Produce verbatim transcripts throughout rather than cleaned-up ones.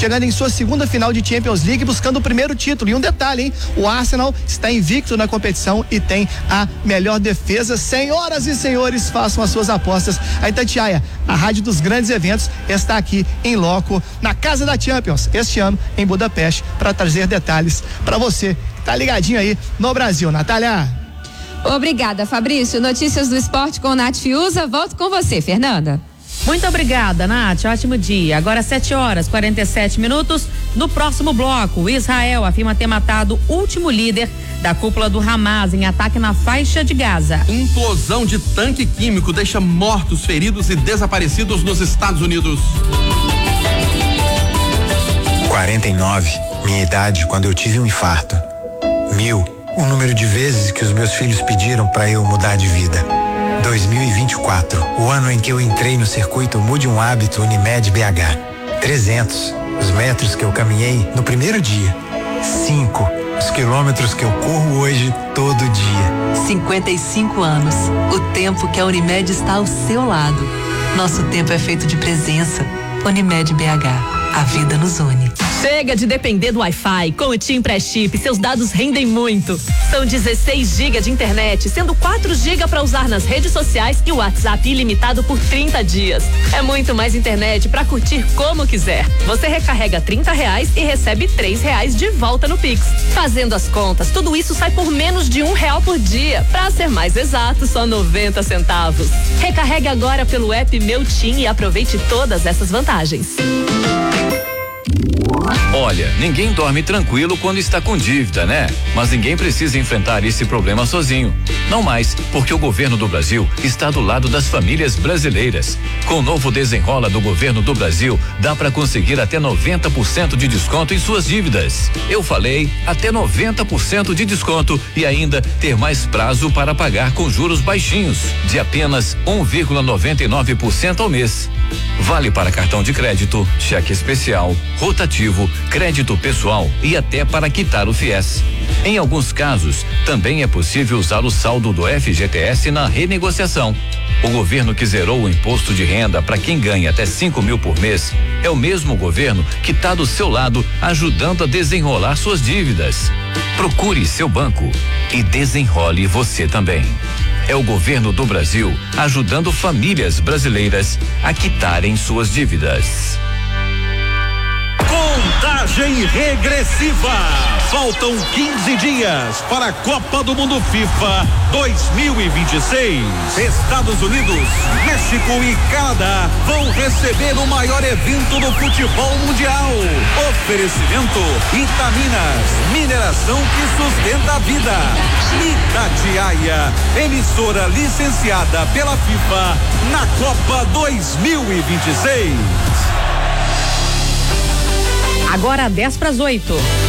chegando em sua segunda final de Champions League, buscando o primeiro título. E um detalhe, hein? O Arsenal está invicto na competição e tem a melhor defesa. Senhoras e senhores, façam as suas apostas. A Itatiaia, a rádio dos grandes eventos, está aqui em loco, na Casa da Champions, este ano em Budapeste, para trazer detalhes para você. Tá ligadinho aí no Brasil, Natália. Obrigada, Fabrício. Notícias do esporte com Nath Fiuza. Volto com você, Fernanda. Muito obrigada, Nath. Ótimo dia. Agora sete horas, quarenta e sete minutos. No próximo bloco, o Israel afirma ter matado o último líder da cúpula do Hamas em ataque na faixa de Gaza. Implosão de tanque químico deixa mortos, feridos e desaparecidos nos Estados Unidos. quarenta e nove, minha idade quando eu tive um infarto. Mil, o número de vezes que os meus filhos pediram para eu mudar de vida. dois mil e vinte e quatro, o ano em que eu entrei no circuito Mude um Hábito Unimed B H. trezentos, os metros que eu caminhei no primeiro dia. cinco, os quilômetros que eu corro hoje todo dia. cinquenta e cinco anos, o tempo que a Unimed está ao seu lado. Nosso tempo é feito de presença. Unimed B H. A vida nos une. Chega de depender do Wi-Fi. Com o TIM Pré-Chip, seus dados rendem muito. São dezesseis gigas de internet, sendo quatro gigas para usar nas redes sociais e o WhatsApp ilimitado por trinta dias. É muito mais internet para curtir como quiser. Você recarrega trinta reais e recebe três reais de volta no Pix. Fazendo as contas, tudo isso sai por menos de um real por dia. Para ser mais exato, só noventa centavos. Recarregue agora pelo app Meu TIM e aproveite todas essas vantagens. Olha, ninguém dorme tranquilo quando está com dívida, né? Mas ninguém precisa enfrentar esse problema sozinho. Não mais, porque o governo do Brasil está do lado das famílias brasileiras. Com o novo Desenrola do governo do Brasil, dá para conseguir até noventa por cento de desconto em suas dívidas. Eu falei, até noventa por cento de desconto e ainda ter mais prazo para pagar com juros baixinhos, de apenas um vírgula noventa e nove por cento ao mês. Vale para cartão de crédito, cheque especial, rotativo, crédito pessoal e até para quitar o FIES. Em alguns casos, também é possível usar o saldo do F G T S na renegociação. O governo que zerou o imposto de renda para quem ganha até cinco mil por mês é o mesmo governo que está do seu lado ajudando a desenrolar suas dívidas. Procure seu banco e desenrole você também. É o governo do Brasil ajudando famílias brasileiras a quitarem suas dívidas. Contagem regressiva. Faltam quinze dias para a Copa do Mundo FIFA dois mil e vinte e seis. Estados Unidos, México e Canadá vão receber o maior evento do futebol mundial. Oferecimento Itaminas, mineração que sustenta a vida. Itatiaia, emissora licenciada pela FIFA na Copa dois mil e vinte e seis. Agora dez para as oito.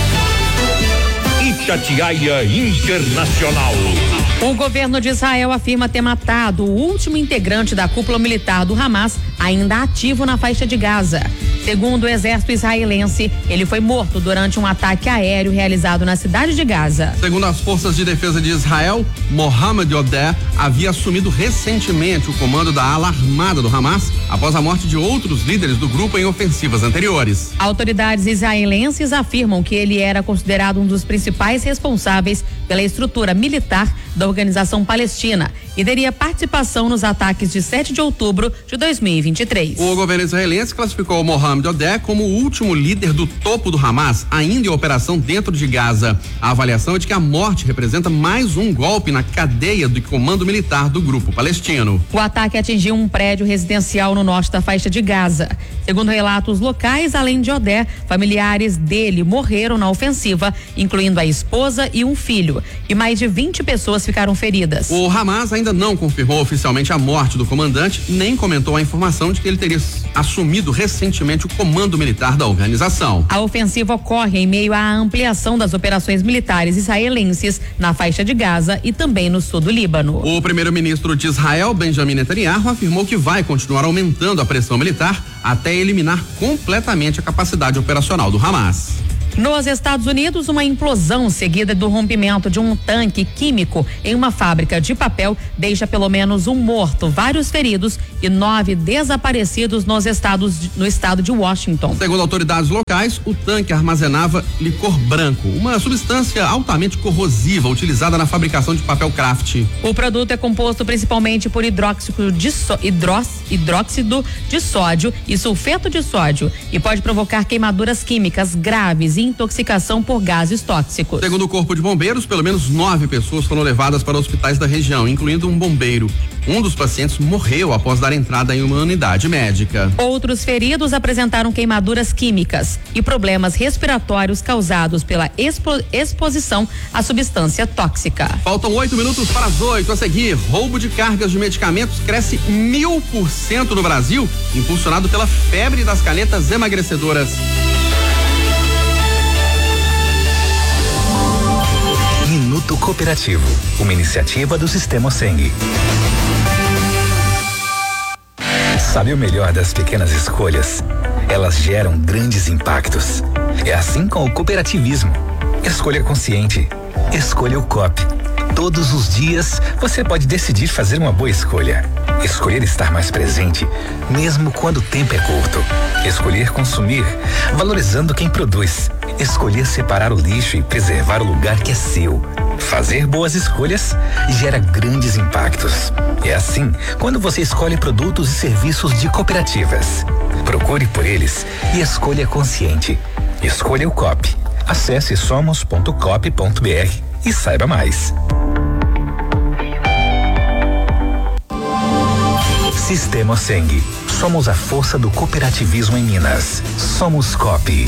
Itatiaia Internacional. O governo de Israel afirma ter matado o último integrante da cúpula militar do Hamas, ainda ativo na faixa de Gaza. Segundo o exército israelense, ele foi morto durante um ataque aéreo realizado na cidade de Gaza. Segundo as forças de defesa de Israel, Mohamed Odeh havia assumido recentemente o comando da ala armada do Hamas após a morte de outros líderes do grupo em ofensivas anteriores. Autoridades israelenses afirmam que ele era considerado um dos principais responsáveis pela estrutura militar da organização palestina e teria participação nos ataques de sete de outubro de dois mil e vinte e três. O governo israelense classificou o Mohamed Odeh como o último líder do topo do Hamas, ainda em operação dentro de Gaza. A avaliação é de que a morte representa mais um golpe na cadeia do comando militar do grupo palestino. O ataque atingiu um prédio residencial no norte da faixa de Gaza. Segundo relatos locais, além de Odeh, familiares dele morreram na ofensiva, incluindo a esposa e um filho, e mais de vinte pessoas ficaram feridas. O Hamas ainda não confirmou oficialmente a morte do comandante, nem comentou a informação de que ele teria assumido recentemente o comando militar da organização. A ofensiva ocorre em meio à ampliação das operações militares israelenses na faixa de Gaza e também no sul do Líbano. O primeiro-ministro de Israel, Benjamin Netanyahu, afirmou que vai continuar aumentando a pressão militar até eliminar completamente a capacidade operacional do Hamas. Nos Estados Unidos, uma implosão seguida do rompimento de um tanque químico em uma fábrica de papel deixa pelo menos um morto, vários feridos e nove desaparecidos nos estados, no estado de Washington. Segundo autoridades locais, locais, o tanque armazenava licor branco, uma substância altamente corrosiva utilizada na fabricação de papel craft. O produto é composto principalmente por hidróxido de, so, hidrós, hidróxido de sódio e sulfeto de sódio e pode provocar queimaduras químicas graves e intoxicação por gases tóxicos. Segundo o Corpo de Bombeiros, pelo menos nove pessoas foram levadas para hospitais da região, incluindo um bombeiro. Um dos pacientes morreu após dar entrada em uma unidade médica. Outros feridos apresentaram queimaduras químicas e problemas respiratórios causados pela expo, exposição à substância tóxica. Faltam oito minutos para as oito. A seguir, roubo de cargas de medicamentos cresce mil por cento no Brasil, impulsionado pela febre das canetas emagrecedoras. Minuto Cooperativo, uma iniciativa do Sistema Seng. Sabe o melhor das pequenas escolhas? Elas geram grandes impactos. É assim com o cooperativismo. Escolha consciente. Escolha o Coop. Todos os dias você pode decidir fazer uma boa escolha. Escolher estar mais presente, mesmo quando o tempo é curto. Escolher consumir, valorizando quem produz. Escolher separar o lixo e preservar o lugar que é seu. Fazer boas escolhas gera grandes impactos. É assim quando você escolhe produtos e serviços de cooperativas. Procure por eles e escolha consciente. Escolha o Coop. Acesse somos ponto coop ponto br e saiba mais. Sistema Seng. Somos a força do cooperativismo em Minas. Somos Coop.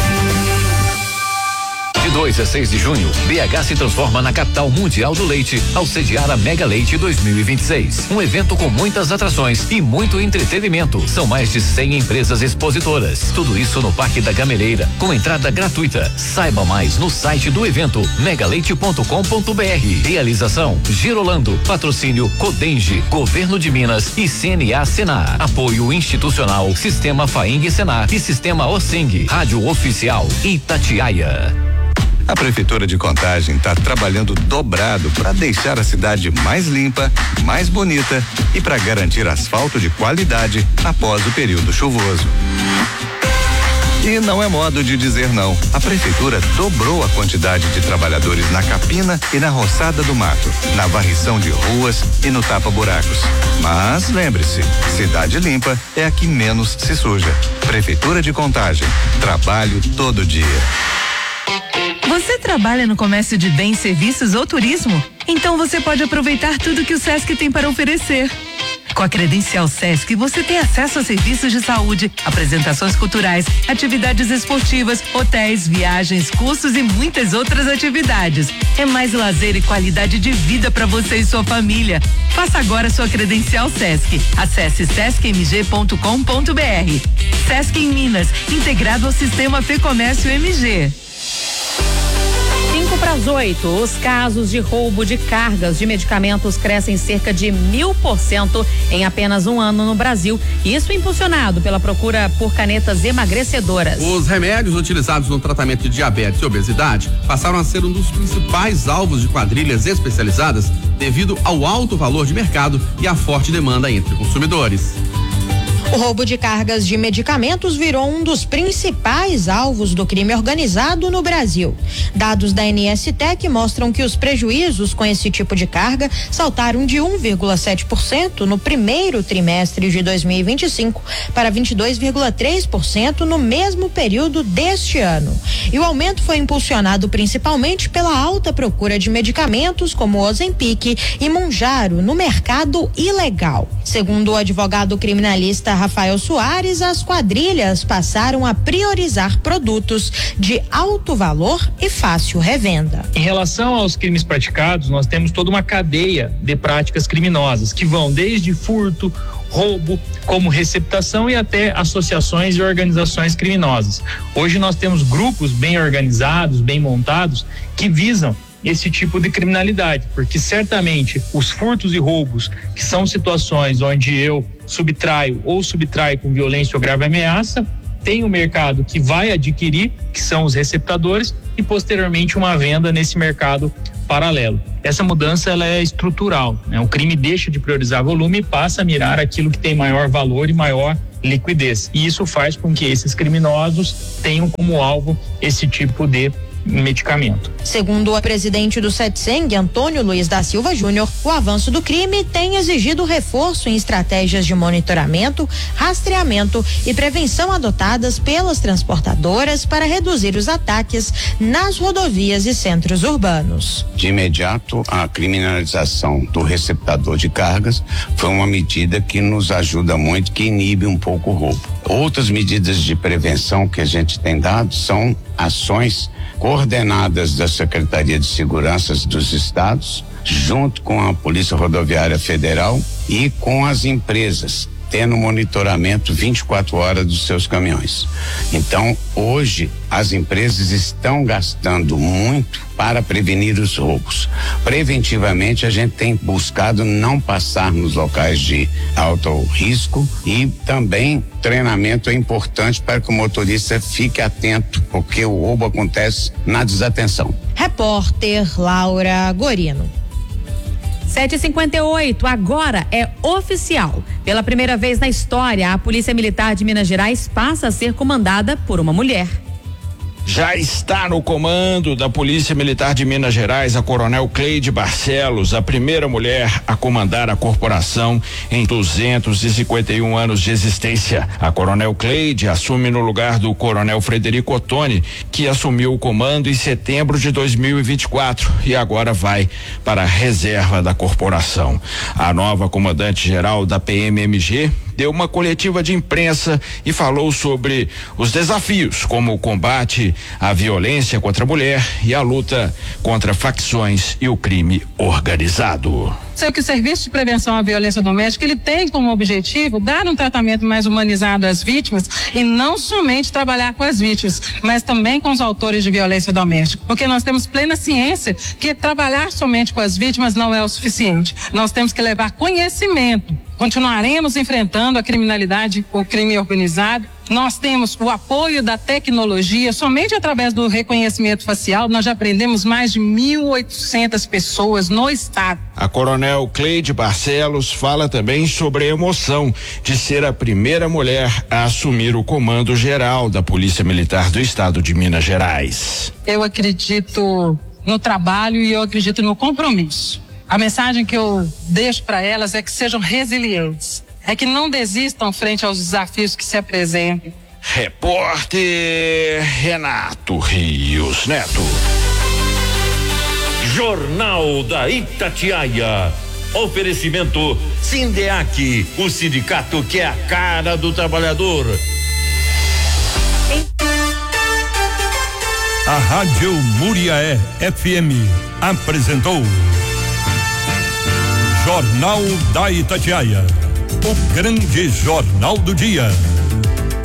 De dois a seis de junho, B H se transforma na capital mundial do leite ao sediar a Mega Leite dois mil e vinte e seis. Um evento com muitas atrações e muito entretenimento. São mais de cem empresas expositoras. Tudo isso no Parque da Gameleira, com entrada gratuita. Saiba mais no site do evento mega leite ponto com ponto br. Realização Girolando. Patrocínio Codenge, Governo de Minas e C N A Senar. Apoio institucional Sistema Faeng Senar e Sistema Oseng. Rádio Oficial Itatiaia. A Prefeitura de Contagem está trabalhando dobrado para deixar a cidade mais limpa, mais bonita e para garantir asfalto de qualidade após o período chuvoso. E não é modo de dizer não. A Prefeitura dobrou a quantidade de trabalhadores na capina e na roçada do mato, na varrição de ruas e no tapa-buracos. Mas lembre-se, cidade limpa é a que menos se suja. Prefeitura de Contagem, trabalho todo dia. Você trabalha no comércio de bens, serviços ou turismo? Então você pode aproveitar tudo que o Sesc tem para oferecer. Com a credencial Sesc, você tem acesso a serviços de saúde, apresentações culturais, atividades esportivas, hotéis, viagens, cursos e muitas outras atividades. É mais lazer e qualidade de vida para você e sua família. Faça agora sua credencial Sesc. Acesse sesc m g ponto com ponto br. Sesc em Minas, integrado ao sistema Fê Comércio M G. Cinco para as oito, os casos de roubo de cargas de medicamentos crescem cerca de mil por cento em apenas um ano no Brasil. Isso impulsionado pela procura por canetas emagrecedoras. Os remédios utilizados no tratamento de diabetes e obesidade passaram a ser um dos principais alvos de quadrilhas especializadas devido ao alto valor de mercado e à forte demanda entre consumidores. O roubo de cargas de medicamentos virou um dos principais alvos do crime organizado no Brasil. Dados da N S T E C mostram que os prejuízos com esse tipo de carga saltaram de um vírgula sete por cento no primeiro trimestre de dois mil e vinte e cinco para vinte e dois vírgula três por cento no mesmo período deste ano. E o aumento foi impulsionado principalmente pela alta procura de medicamentos como Ozempic e Mounjaro no mercado ilegal. Segundo o advogado criminalista Rafael Soares, as quadrilhas passaram a priorizar produtos de alto valor e fácil revenda. Em relação aos crimes praticados, nós temos toda uma cadeia de práticas criminosas que vão desde furto, roubo, como receptação e até associações e organizações criminosas. Hoje nós temos grupos bem organizados, bem montados, que visam esse tipo de criminalidade, porque certamente os furtos e roubos, que são situações onde eu subtraio ou subtraio com violência ou grave ameaça, tem um mercado que vai adquirir, que são os receptadores, e posteriormente uma venda nesse mercado paralelo. Essa mudança ela é estrutural, né? O crime deixa de priorizar volume e passa a mirar aquilo que tem maior valor e maior liquidez. E isso faz com que esses criminosos tenham como alvo esse tipo de medicamento. Segundo o presidente do Setseng, Antônio Luiz da Silva Júnior, o avanço do crime tem exigido reforço em estratégias de monitoramento, rastreamento e prevenção adotadas pelas transportadoras para reduzir os ataques nas rodovias e centros urbanos. De imediato, a criminalização do receptador de cargas foi uma medida que nos ajuda muito, que inibe um pouco o roubo. Outras medidas de prevenção que a gente tem dado são ações coordenadas da Secretaria de Segurança dos Estados, junto com a Polícia Rodoviária Federal e com as empresas, tendo monitoramento vinte e quatro horas dos seus caminhões. Então, hoje, as empresas estão gastando muito para prevenir os roubos. Preventivamente, a gente tem buscado não passar nos locais de alto risco e também treinamento é importante para que o motorista fique atento, porque o roubo acontece na desatenção. Repórter Laura Gorino. sete e cinquenta e oito, agora é oficial. Pela primeira vez na história, a Polícia Militar de Minas Gerais passa a ser comandada por uma mulher. Já está no comando da Polícia Militar de Minas Gerais a Coronel Cleide Barcelos, a primeira mulher a comandar a corporação em duzentos e cinquenta e um anos de existência. A Coronel Cleide assume no lugar do Coronel Frederico Ottoni, que assumiu o comando em setembro de dois mil e vinte e quatro e agora vai para a reserva da corporação. A nova comandante-geral da P M M G deu uma coletiva de imprensa e falou sobre os desafios, como o combate à violência contra a mulher e a luta contra facções e o crime organizado. Sei que o Serviço de Prevenção à Violência Doméstica, ele tem como objetivo dar um tratamento mais humanizado às vítimas e não somente trabalhar com as vítimas, mas também com os autores de violência doméstica, porque nós temos plena ciência que trabalhar somente com as vítimas não é o suficiente. Nós temos que levar conhecimento. Continuaremos enfrentando a criminalidade, o crime organizado. Nós temos o apoio da tecnologia, somente através do reconhecimento facial, nós já prendemos mais de mil e oitocentas pessoas no estado. A Coronel Cleide Barcelos fala também sobre a emoção de ser a primeira mulher a assumir o comando geral da Polícia Militar do Estado de Minas Gerais. Eu acredito no trabalho e eu acredito no compromisso. A mensagem que eu deixo para elas é que sejam resilientes, é que não desistam frente aos desafios que se apresentem. Repórter Renato Rios Neto. Jornal da Itatiaia. Oferecimento Sindeac, o sindicato que é a cara do trabalhador. A Rádio Muriaé F M apresentou Jornal da Itatiaia, o grande jornal do dia.